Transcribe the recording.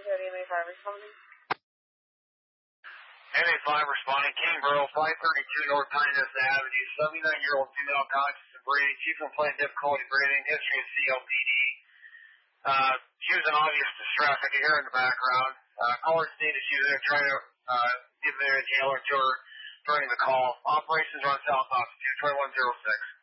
MA5 responding. MA5 responding. Kingborough, 532 North Pinus Avenue. 79-year-old female conscious and breathing. She complained difficulty breathing. History of COPD. She was in obvious distress. I could hear her in the background. Caller stated she was trying to give the inhaler to her during the call. Operations are on South Office 22106.